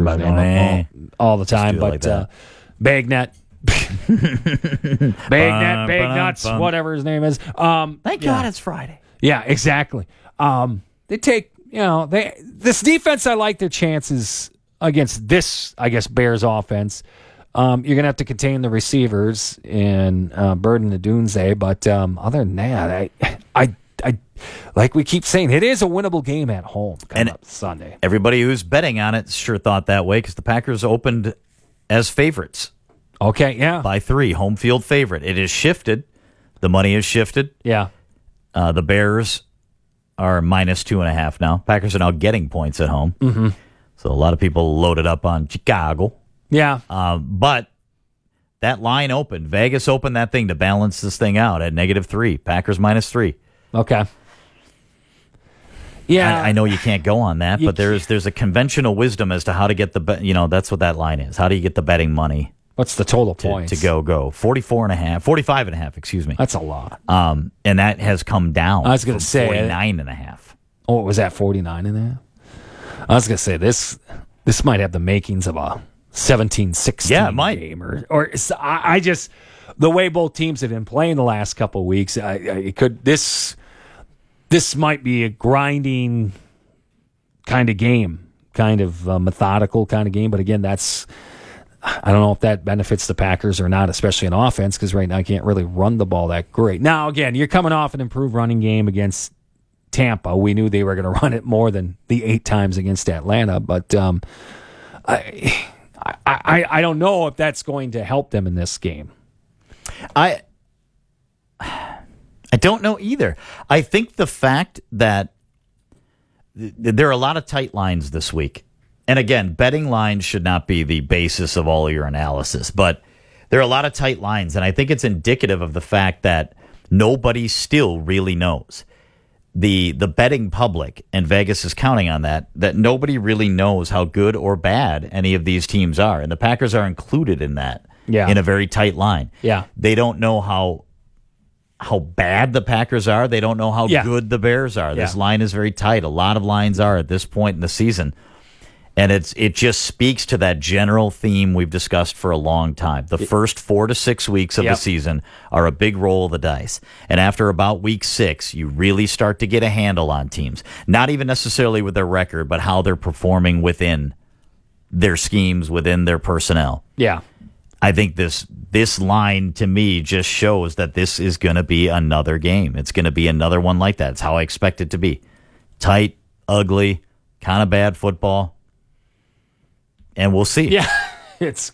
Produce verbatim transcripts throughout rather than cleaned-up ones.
everybody all, all, all the time. But like uh, Bagnet, Bagnet, Bag Nuts, whatever his name is. Um, Thank yeah. God it's Friday. Yeah, exactly. Um, they take, you know, they this defense. I like their chances against this, I guess, Bears offense. Um, you're gonna have to contain the receivers and uh, Burden the Dunze, but um, other than that, I, I, I, like we keep saying, it is a winnable game at home coming And up Sunday. Everybody who's betting on it sure thought that way because the Packers opened as favorites. Okay, yeah, by three, home field favorite. It is shifted. The money is shifted. yeah. Uh, the Bears are minus two and a half now. Packers are now getting points at home. Mm-hmm. So a lot of people loaded up on Chicago. Yeah. Uh, but that line opened. Vegas opened that thing to balance this thing out at negative three. Packers minus three. Okay. Yeah. I, I know you can't go on that, You but there's there's a conventional wisdom as to how to get the, be- you know, that's what that line is. How do you get the betting money What's the total to, points? to go, go? forty-four and a half, forty-five and a half, excuse me. That's a lot. Um, and that has come down. I was gonna from say- forty-nine and a half. Oh, was that forty-nine and a half? I was going to say, this this might have the makings of a seventeen sixteen Yeah, it might. game. Or, or I, I just, the way both teams have been playing the last couple of weeks, I, I it could this this might be a grinding kind of game, kind of uh, methodical kind of game. But again, that's, I don't know if that benefits the Packers or not, especially in offense, because right now you can't really run the ball that great. Now, again, you're coming off an improved running game against Tampa. We knew they were going to run it more than the eight times against Atlanta, but um, I, I, I, I don't know if that's going to help them in this game. I I don't know either. I think the fact that th- there are a lot of tight lines this week. And again, betting lines should not be the basis of all of your analysis, but there are a lot of tight lines, and I think it's indicative of the fact that nobody still really knows. The the betting public, and Vegas is counting on that, that nobody really knows how good or bad any of these teams are. And the Packers are included in that, Yeah. in a very tight line. Yeah. They don't know how how bad the Packers are. They don't know how Yeah. good the Bears are. This Yeah. line is very tight. A lot of lines are at this point in the season. And it's it just speaks to that general theme we've discussed for a long time. The first four to six weeks of Yep. the season are a big roll of the dice. And after about week six, you really start to get a handle on teams. Not even necessarily with their record, but how they're performing within their schemes, within their personnel. Yeah. I think this this line to me just shows that this is going to be another game. It's going to be another one like that. It's how I expect it to be. Tight, ugly, kind of bad football. And we'll see. Yeah. It's,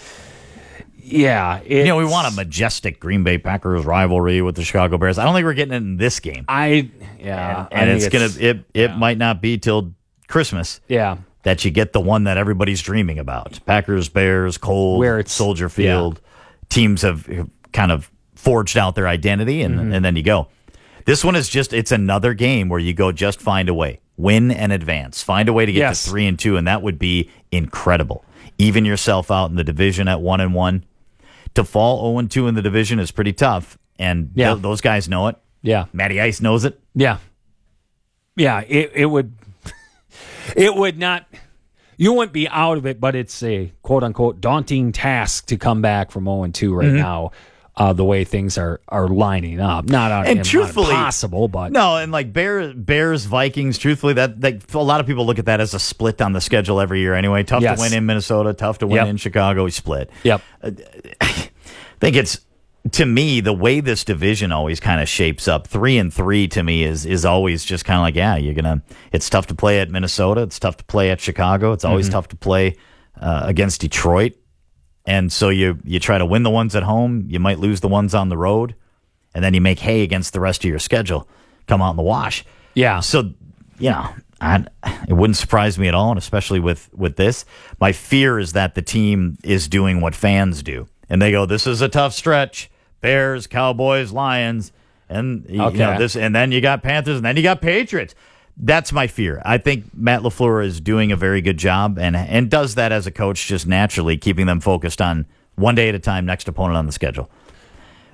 yeah. It's, You know, we want a majestic Green Bay Packers rivalry with the Chicago Bears. I don't think we're getting it in this game. I, yeah. And, and I it's think going to, it, it yeah. might not be till Christmas Yeah. that you get the one that everybody's dreaming about. Packers, Bears, cold, Where it's- Soldier Field. Teams have have kind of forged out their identity, and, Mm-hmm. and then you go. This one is just, it's another game where you go just find a way. Win and advance. Find a way to get Yes. to three and two, and that would be incredible. Even yourself out in the division at one and one. To fall zero and two in the division is pretty tough, and Yeah. th- those guys know it. Yeah. Matty Ice knows it. Yeah. Yeah. It, it would, it would not, you wouldn't be out of it, but it's a quote unquote daunting task to come back from oh and two right Mm-hmm. now. Uh, the way things are, are lining up, not out And not truthfully- impossible, but No, and like Bears, Bears, Vikings. Truthfully, that, that a lot of people look at that as a split on the schedule every year. Anyway, tough Yes. to win in Minnesota, tough to win Yep. in Chicago. We split. yep, I think it's, to me, the way this division always kind of shapes up. Three and three to me is is always just kind of like, yeah, you're gonna. It's tough to play at Minnesota. It's tough to play at Chicago. It's always Mm-hmm. tough to play uh, against Detroit. And so you you try to win the ones at home. You might lose the ones on the road, and then you make hay against the rest of your schedule. Come out in the wash. yeah, So, you know, I, it wouldn't surprise me at all, and especially with, with this. My fear is that the team is doing what fans do. And they go, this is a tough stretch. Bears, Cowboys, Lions, and you Okay. know, this, and then you got Panthers, and then you got Patriots. That's my fear. I think Matt LaFleur is doing a very good job and and does that as a coach just naturally, keeping them focused on one day at a time, next opponent on the schedule.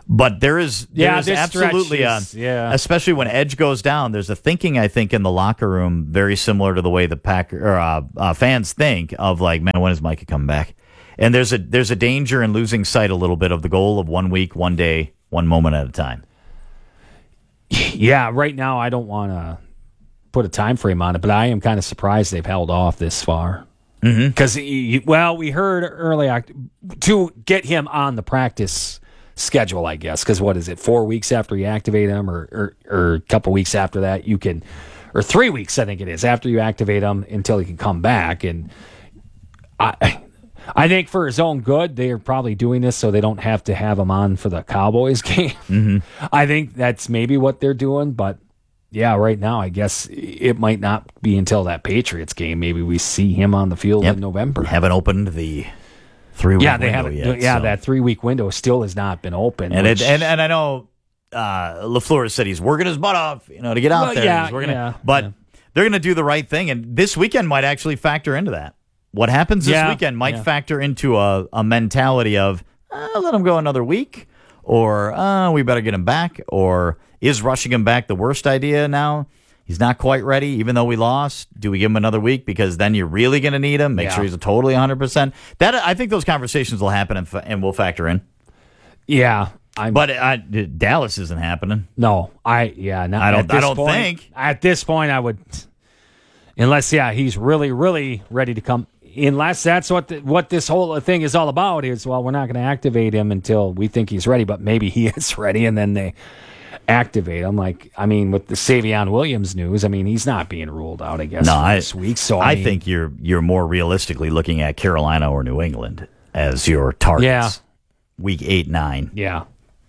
But there is Yeah, there's this absolutely stretch is- a, yeah. especially when Edge goes down, there's a thinking, I think, in the locker room very similar to the way the Packer or, uh, uh, fans think of like, man, when is Micah coming back? And there's a there's a danger in losing sight a little bit of the goal of one week, one day, one moment at a time. Yeah, right now I don't want to put a time frame on it, but I am kind of surprised they've held off this far. Because, mm-hmm. well, we heard early Oct- to get him on the practice schedule, I guess. Because what is it, four weeks after you activate him, or, or or a couple weeks after that, you can, or three weeks, I think it is, after you activate him until he can come back. And I, I think for his own good, they are probably doing this so they don't have to have him on for the Cowboys game. Mm-hmm. I think that's maybe what they're doing, but. Yeah, right now, I guess it might not be until that Patriots game. Maybe we see him on the field Yep. in November. Haven't opened the three week Yeah, they window haven't. yet. Yeah, so. that three week window still has not been open. And which, it, and and I know uh, LaFleur said he's working his butt off, you know, to get out Well, there. yeah, He's working yeah, it. But yeah. they're going to do the right thing, and this weekend might actually factor into that. What happens this Yeah, weekend might yeah. factor into a, a mentality of uh, let him go another week, or uh, we better get him back, or is rushing him back the worst idea now? He's not quite ready, even though we lost. Do we give him another week because then you're really going to need him? Make Yeah. sure he's a totally one hundred percent. That I think those conversations will happen and, fa- and will factor in. yeah, I'm. But uh, Dallas isn't happening. no, I yeah, not, I don't- at this I don't point, think. at this point I would, unless yeah, he's really really ready to come. Unless that's what the, what this whole thing is all about is well, we're not going to activate him until we think he's ready, but maybe he is ready, and then they. Activate him, like I mean, with the Savion Williams news. I mean, he's not being ruled out. I guess No, for I, this week. So I, I mean, think you're you're more realistically looking at Carolina or New England as your targets. Yeah. Week eight, nine, yeah,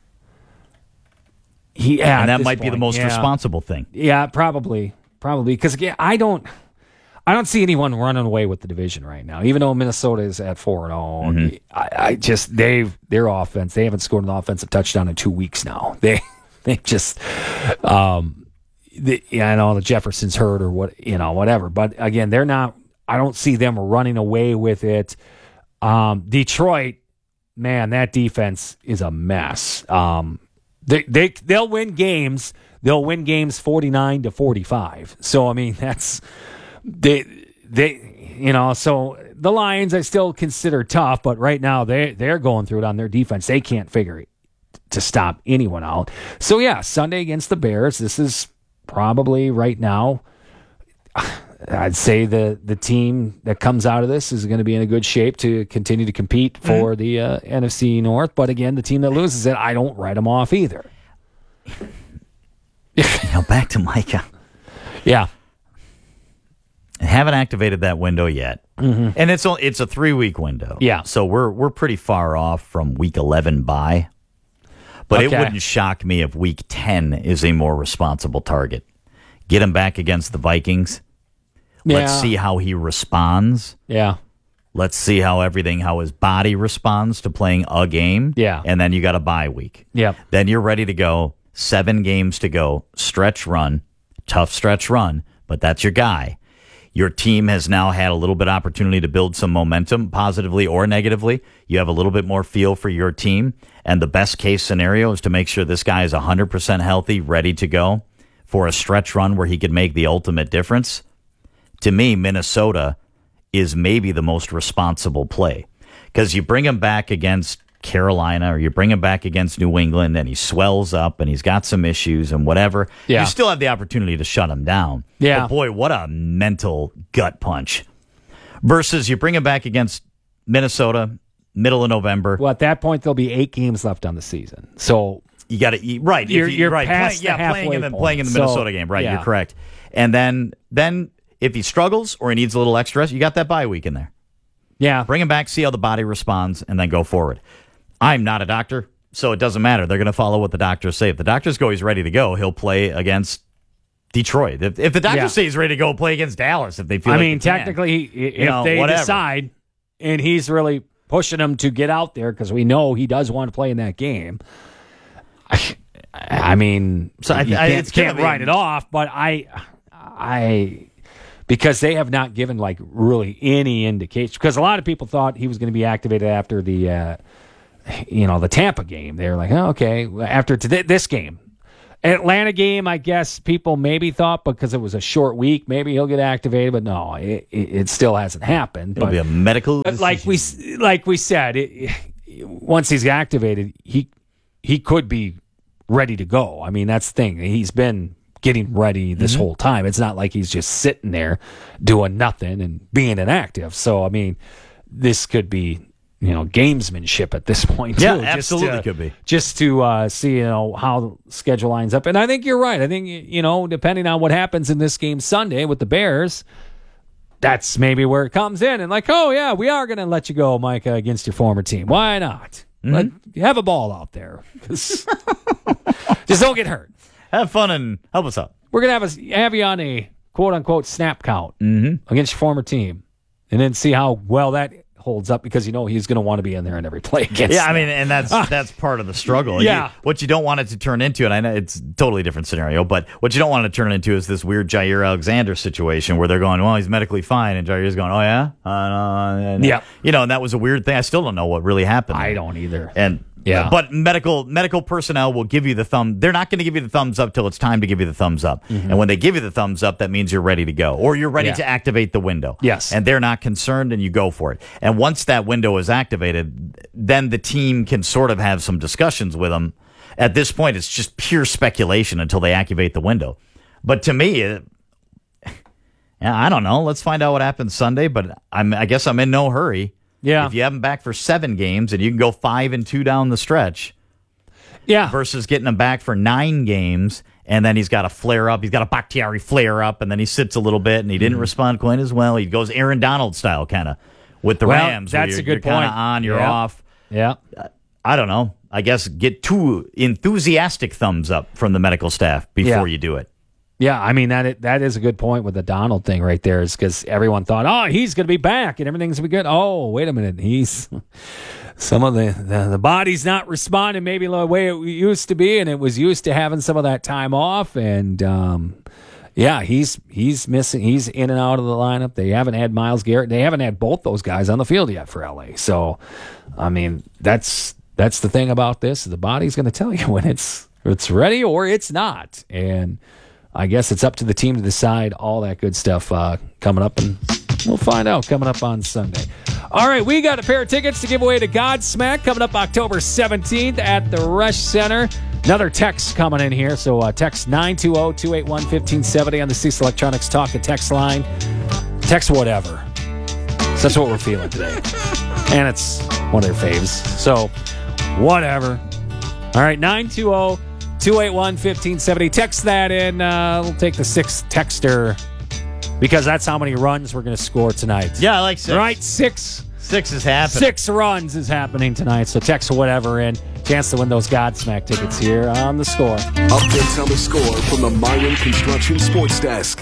he yeah, and at that this might be the point, most yeah. responsible thing. Yeah, probably, probably because again, I don't, I don't see anyone running away with the division right now. Even though Minnesota is at four and zero, Mm-hmm. I, I just they've their offense. They haven't scored an offensive touchdown in two weeks now. They they just, um, the, yeah, I know the Jefferson's hurt or what you know whatever. But again, they're not. I don't see them running away with it. Um, Detroit, man, that defense is a mess. Um, they they they'll win games. They'll win games forty-nine to forty-five. So I mean, that's they they you know. So the Lions I still consider tough, but right now they they're going through it on their defense. They can't figure it to stop anyone out. So yeah, Sunday against the Bears. This is probably right now. I'd say the the team that comes out of this is going to be in a good shape to continue to compete for mm-hmm. the uh, N F C North. But again, the team that loses it, I don't write them off either. Now back to Micah. Yeah, haven't activated that window yet, mm-hmm. and it's only, it's a three week window. Yeah, so we're we're pretty far off from week eleven bye. But okay. It wouldn't shock me if week ten is a more responsible target. Get him back against the Vikings. Yeah. Let's see how he responds. Yeah. Let's see how everything, how his body responds to playing a game. Yeah. And then you got a bye week. Yeah. Then you're ready to go. Seven games to go. Stretch run. Tough stretch run, but that's your guy. Your team has now had a little bit of opportunity to build some momentum, positively or negatively. You have a little bit more feel for your team. And the best case scenario is to make sure this guy is one hundred percent healthy, ready to go for a stretch run where he could make the ultimate difference. To me, Minnesota is maybe the most responsible play because you bring him back against Carolina or you bring him back against New England and he swells up and he's got some issues and whatever. Yeah. You still have the opportunity to shut him down. Yeah. But boy, what a mental gut punch. Versus you bring him back against Minnesota, middle of November. Well, at that point, there'll be eight games left on the season. So you got to eat right. You're, if you, you're right. past Play, the yeah, playing him and playing in the Minnesota so, game. Right, yeah. you're correct. And then then if he struggles or he needs a little extra rest, you got that bye week in there. Yeah. Bring him back, see how the body responds, and then go forward. I'm not a doctor, so it doesn't matter. They're going to follow what the doctors say. If the doctors go he's ready to go, he'll play against Detroit. If, if the doctors yeah. say he's ready to go, play against Dallas if they feel I like mean, they can. technically, if You know, they whatever. decide and he's really pushing him to get out there because we know he does want to play in that game. I, I mean, So I- you I- can't, it's gonna can't be- write it off, but I, I, because they have not given like really any indication. Because a lot of people thought he was going to be activated after the uh, you know, the Tampa game. They're like, oh, okay, after today, this game. Atlanta game, I guess people maybe thought because it was a short week, maybe he'll get activated, but no, it, it, it still hasn't happened. It'll but, be a medical but like we like we said, it, once he's activated, he he could be ready to go. I mean, that's the thing. He's been getting ready this mm-hmm. whole time. It's not like he's just sitting there doing nothing and being inactive. So, I mean, this could be, you know, gamesmanship at this point, too. Yeah, absolutely to, could be. Just to uh, see, you know, how the schedule lines up. And I think you're right. I think, you know, depending on what happens in this game Sunday with the Bears, that's maybe where it comes in. And like, oh, yeah, we are going to let you go, Micah, against your former team. Why not? Mm-hmm. Let, you have a ball out there. Just don't get hurt. Have fun and help us out. We're going to have, a, have you on a quote-unquote snap count mm-hmm. against your former team and then see how well that holds up, because you know he's going to want to be in there in every play against yeah, them. I mean, and that's that's part of the struggle. Yeah. You, what you don't want it to turn into, and I know it's a totally different scenario, but what you don't want it to turn into is this weird Jair Alexander situation where they're going, well, he's medically fine, and Jair's going, oh, yeah? Uh, uh, yeah. You know, and that was a weird thing. I still don't know what really happened. I don't either. And yeah. But medical medical personnel will give you the thumb. They're not going to give you the thumbs up till it's time to give you the thumbs up. Mm-hmm. And when they give you the thumbs up, that means you're ready to go, or you're ready yeah. to activate the window. Yes. And they're not concerned, and you go for it. And once that window is activated, then the team can sort of have some discussions with them. At this point, it's just pure speculation until they activate the window. But to me, it, I don't know. Let's find out what happens Sunday, but I'm, I guess I'm in no hurry. Yeah. If you have him back for seven games and you can go five and two down the stretch. Yeah. Versus getting him back for nine games and then he's got a flare up. He's got a Bakhtiari flare up and then he sits a little bit and he didn't mm. respond quite as well. He goes Aaron Donald style kind of with the well, Rams. That's you're, a good you're point. Kind of on, you're yeah. off. Yeah. I don't know. I guess get two enthusiastic thumbs up from the medical staff before yeah. you do it. Yeah, I mean, that that is a good point with the Donald thing right there, is because everyone thought, oh, he's going to be back and everything's going to be good. Oh, wait a minute. He's some of the, the, the body's not responding maybe the way it used to be, and it was used to having some of that time off. And, um, yeah, he's he's missing. He's in and out of the lineup. They haven't had Myles Garrett. They haven't had both those guys on the field yet for L A. So, I mean, that's that's the thing about this. The body's going to tell you when it's it's ready or it's not. And I guess it's up to the team to decide all that good stuff uh, coming up, and we'll find out coming up on Sunday. All right, we got a pair of tickets to give away to Godsmack coming up October seventeenth at the Rush Center. Another text coming in here, so uh, text nine two zero, two eight one, one five seven zero on the Cease Electronics Talk and Text line. Text whatever. So that's what we're feeling today. And it's one of their faves. So, whatever. All right, nine two zero, two eight one, one five seven zero. Text that in. Uh, we'll take the sixth texter because that's how many runs we're going to score tonight. Yeah, I like six. Right, six. Six is happening. Six runs is happening tonight. So text whatever in. Chance to win those Godsmack tickets here on The Score. Updates on The Score from the Myron Construction Sports Desk.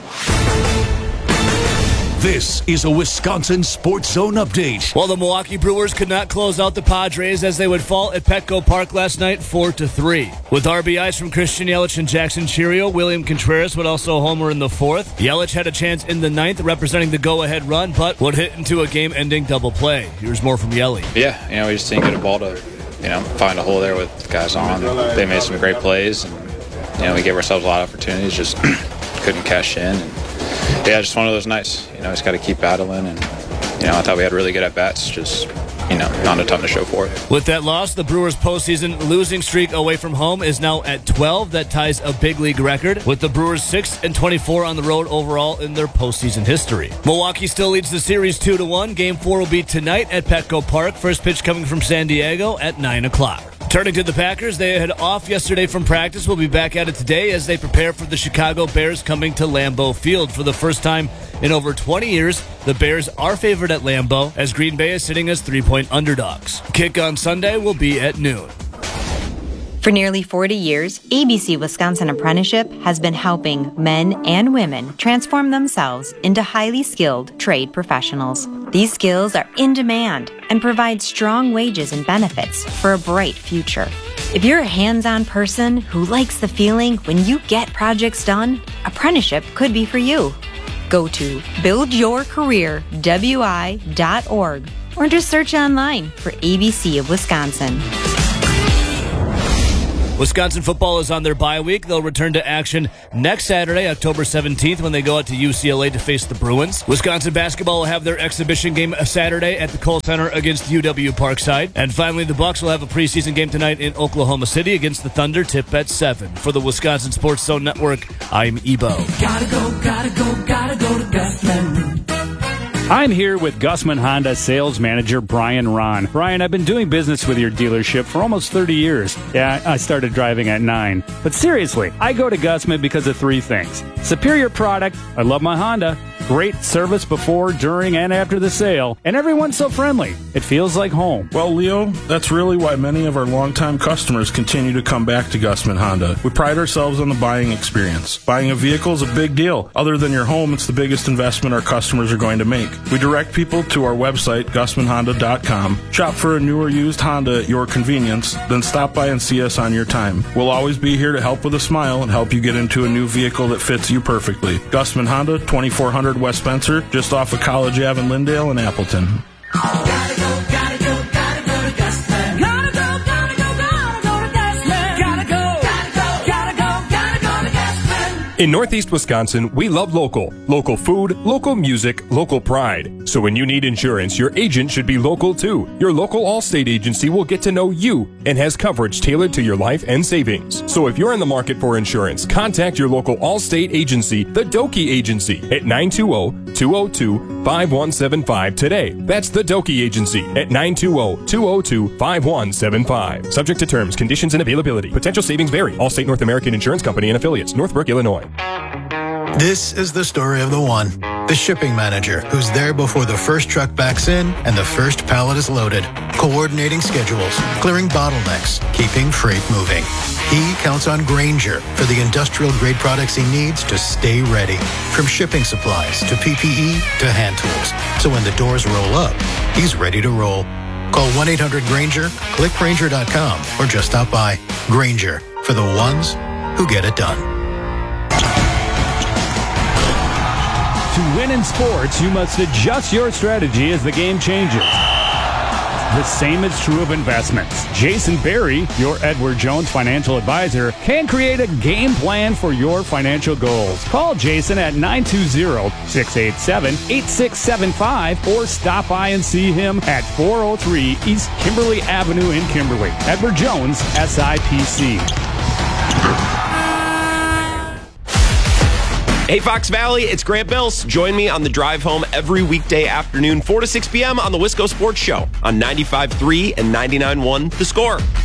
This is a Wisconsin Sports Zone update. Well, the Milwaukee Brewers could not close out the Padres as they would fall at Petco Park last night four to three. With R B Is from Christian Yelich and Jackson Chiriot, William Contreras would also homer in the fourth. Yelich had a chance in the ninth, representing the go-ahead run, but would hit into a game-ending double play. Here's more from Yelly. Yeah, you know, we just didn't get a ball to, you know, find a hole there with guys on. They made some great plays, and, you know, we gave ourselves a lot of opportunities, just couldn't cash in. And, yeah, just one of those nights. You know, just got to keep battling. And, you know, I thought we had really good at-bats, just, you know, not a ton to show for it. With that loss, the Brewers' postseason losing streak away from home is now at twelve. That ties a big league record, with the Brewers six and twenty-four on the road overall in their postseason history. Milwaukee still leads the series two to one. Game four will be tonight at Petco Park. First pitch coming from San Diego at nine o'clock. Turning to the Packers, they had off yesterday from practice. Will be back at it today as they prepare for the Chicago Bears coming to Lambeau Field. For the first time in over twenty years, the Bears are favored at Lambeau, as Green Bay is sitting as three-point underdogs. Kick on Sunday will be at noon. For nearly forty years, A B C Wisconsin Apprenticeship has been helping men and women transform themselves into highly skilled trade professionals. These skills are in demand and provide strong wages and benefits for a bright future. If you're a hands-on person who likes the feeling when you get projects done, apprenticeship could be for you. Go to build your career w i dot org or just search online for A B C of Wisconsin. Wisconsin football is on their bye week. They'll return to action next Saturday, October seventeenth, when they go out to U C L A to face the Bruins. Wisconsin basketball will have their exhibition game Saturday at the Kohl Center against U W Parkside. And finally, the Bucks will have a preseason game tonight in Oklahoma City against the Thunder, tip at seven. For the Wisconsin Sports Zone Network, I'm Ebo. Gotta go, gotta go, gotta go to Gusman. I'm here with Gusman Honda sales manager Brian Ron. Brian, I've been doing business with your dealership for almost thirty years. Yeah, I started driving at nine. But seriously, I go to Gusman because of three things. Superior product, I love my Honda. Great service before, during, and after the sale. And everyone's so friendly. It feels like home. Well, Leo, that's really why many of our longtime customers continue to come back to Gusman Honda. We pride ourselves on the buying experience. Buying a vehicle is a big deal. Other than your home, it's the biggest investment our customers are going to make. We direct people to our website, gusman honda dot com. Shop for a new or used Honda at your convenience, then stop by and see us on your time. We'll always be here to help with a smile and help you get into a new vehicle that fits you perfectly. Gusman Honda, twenty-four hundred West Spencer, just off of College Ave in Lindale and Appleton. Gotta go, gotta go, gotta go to Gusman. Gotta go, gotta go, gotta go to Gusman. Gotta go, gotta go, gotta go, gotta go to Gusman. In Northeast Wisconsin, we love local. Local food, local music, local pride. So when you need insurance, your agent should be local too. Your local Allstate agency will get to know you and has coverage tailored to your life and savings. So if you're in the market for insurance, contact your local Allstate agency, the Doki Agency, at nine two zero, two zero two, five one seven five today. That's the Doki Agency at nine two zero, two zero two, five one seven five. Subject to terms, conditions, and availability. Potential savings vary. Allstate North American Insurance Company and affiliates. Northbrook, Illinois. This is the story of the one, the shipping manager, who's there before the first truck backs in and the first pallet is loaded, coordinating schedules, clearing bottlenecks, keeping freight moving. He counts on Grainger for the industrial-grade products he needs to stay ready, from shipping supplies to P P E to hand tools. So when the doors roll up, he's ready to roll. Call one eight hundred Grainger, click Grainger dot com, or just stop by. Grainger, for the ones who get it done. To win in sports, you must adjust your strategy as the game changes. The same is true of investments. Jason Berry, your Edward Jones financial advisor, can create a game plan for your financial goals. Call Jason at nine two zero, six eight seven, eight six seven five or stop by and see him at four oh three East Kimberly Avenue in Kimberly. Edward Jones, S I P C. Hey, Fox Valley, it's Grant Bills. Join me on the drive home every weekday afternoon, four to six p.m. on the Wisco Sports Show on ninety-five point three and ninety-nine point one The Score.